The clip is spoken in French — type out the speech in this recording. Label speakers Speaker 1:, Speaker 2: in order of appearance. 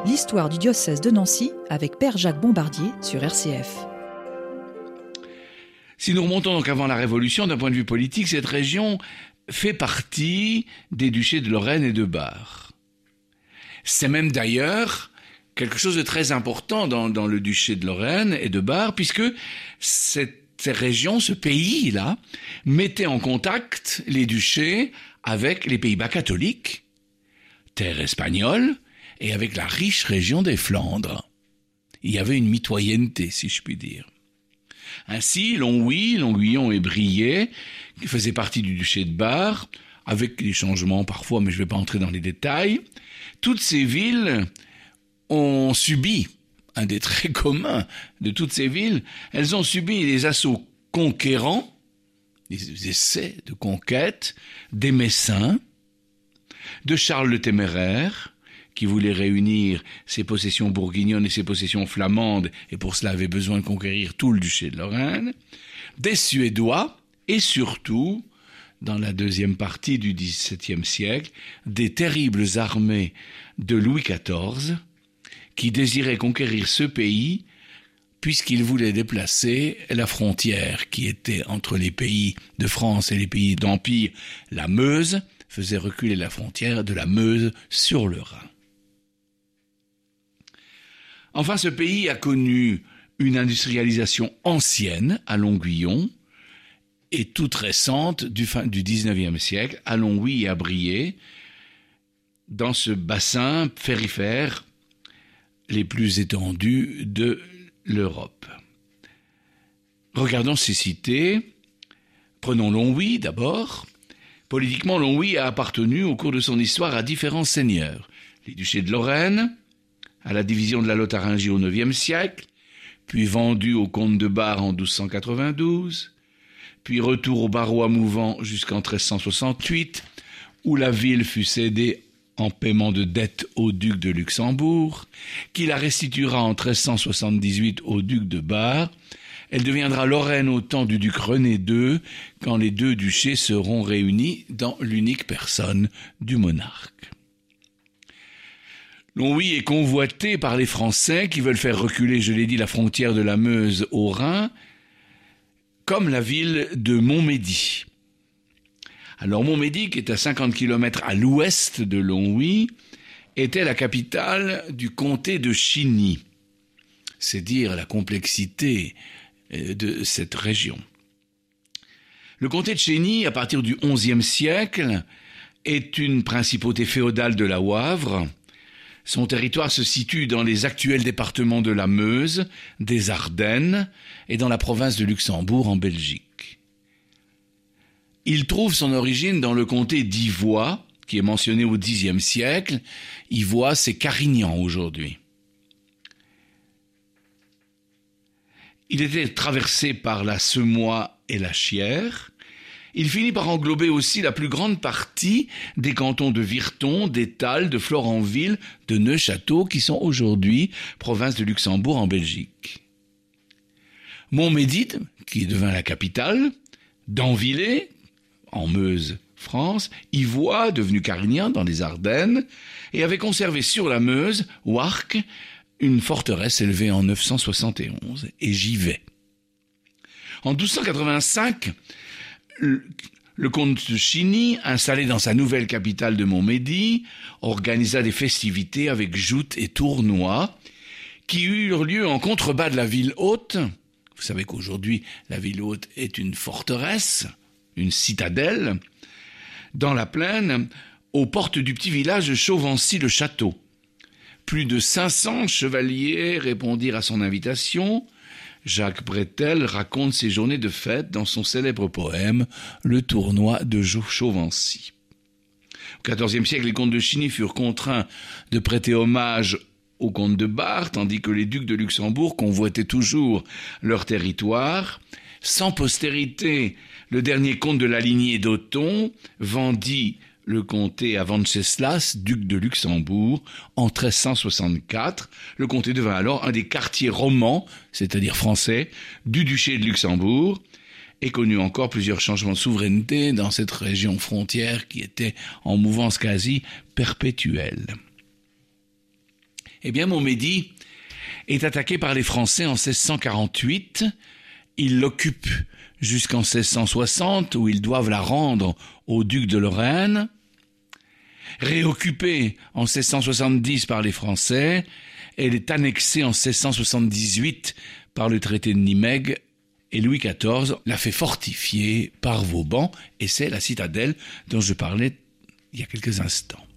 Speaker 1: l'histoire du diocèse de Nancy avec Père Jacques Bombardier sur RCF.
Speaker 2: Si nous remontons donc avant la Révolution, d'un point de vue politique, cette région fait partie des duchés de Lorraine et de Bar. C'est même d'ailleurs quelque chose de très important dans le duché de Lorraine et de Bar, puisque cette région, ce pays-là, mettait en contact les duchés avec les Pays-Bas catholiques, terre espagnole, et avec la riche région des Flandres. Il y avait une mitoyenneté, si je puis dire. Ainsi, Longwy, Longuyon et Briey, qui faisaient partie du duché de Bar, avec des changements parfois, mais je ne vais pas entrer dans les détails, toutes ces villes ont subi, un des traits communs de toutes ces villes, elles ont subi les assauts conquérants, les essais de conquête des Messins, de Charles le Téméraire, qui voulait réunir ses possessions bourguignonnes et ses possessions flamandes, et pour cela avait besoin de conquérir tout le duché de Lorraine, des Suédois, et surtout, dans la deuxième partie du XVIIe siècle, des terribles armées de Louis XIV, qui désiraient conquérir ce pays, puisqu'il voulait déplacer la frontière qui était entre les pays de France et les pays d'Empire, la Meuse, faisait reculer la frontière de la Meuse sur le Rhin. Enfin, ce pays a connu une industrialisation ancienne à Longuyon et toute récente du XIXe siècle à Longwy et à Briey, dans ce bassin périphrère les plus étendus de l'Europe. Regardons ces cités. Prenons Longwy d'abord. Politiquement, Longwy a appartenu au cours de son histoire à différents seigneurs. Les duchés de Lorraine, à la division de la Lotharingie au IXe siècle, puis vendu au comte de Bar en 1292, puis retour aux Barrois mouvants jusqu'en 1368, où la ville fut cédée en paiement de dettes au duc de Luxembourg, qui la restituera en 1378 au duc de Bar. Elle deviendra Lorraine au temps du duc René II, quand les deux duchés seront réunis dans l'unique personne du monarque. Longwy est convoité par les Français qui veulent faire reculer, je l'ai dit, la frontière de la Meuse au Rhin, comme la ville de Montmédy. Alors Montmédy, qui est à 50 km à l'ouest de Longwy, était la capitale du comté de Chigny. C'est dire la complexité de cette région. Le comté de Chigny, à partir du XIe siècle, est une principauté féodale de la Wavre. Son territoire se situe dans les actuels départements de la Meuse, des Ardennes et dans la province de Luxembourg en Belgique. Il trouve son origine dans le comté d'Ivoix, qui est mentionné au Xe siècle. Ivoix, c'est Carignan aujourd'hui. Il était traversé par la Semois et la Chière. Il finit par englober aussi la plus grande partie des cantons de Virton, d'Étale, de Florenville, de Neufchâteau, qui sont aujourd'hui province de Luxembourg en Belgique. Montmédy, qui devint la capitale, d'Anvillers, en Meuse, France, Ivoix, devenu Carignan dans les Ardennes, et avait conservé sur la Meuse, Warcq, une forteresse élevée en 971, et Givet. En 1285, le comte de Chigny, installé dans sa nouvelle capitale de Montmédy, organisa des festivités avec joutes et tournois qui eurent lieu en contrebas de la ville haute. Vous savez qu'aujourd'hui, la ville haute est une forteresse, une citadelle, dans la plaine, aux portes du petit village de Chauvency-le-Château. Plus de 500 chevaliers répondirent à son invitation. Jacques Bretel raconte ses journées de fête dans son célèbre poème « Le tournoi de Chauvency ». Au XIVe siècle, les comtes de Chigny furent contraints de prêter hommage aux comtes de Bar, tandis que les ducs de Luxembourg convoitaient toujours leur territoire. Sans postérité, le dernier comte de la lignée d'Othon vendit le comté à Venceslas, duc de Luxembourg, en 1364. Le comté devint alors un des quartiers romans, c'est-à-dire français, du duché de Luxembourg, et connut encore plusieurs changements de souveraineté dans cette région frontière qui était en mouvance quasi perpétuelle. Eh bien, Montmédy est attaqué par les Français en 1648. Ils l'occupent jusqu'en 1660, où ils doivent la rendre au duc de Lorraine. Réoccupée en 1670 par les Français, elle est annexée en 1678 par le traité de Nimègue, et Louis XIV l'a fait fortifier par Vauban, et c'est la citadelle dont je parlais il y a quelques instants.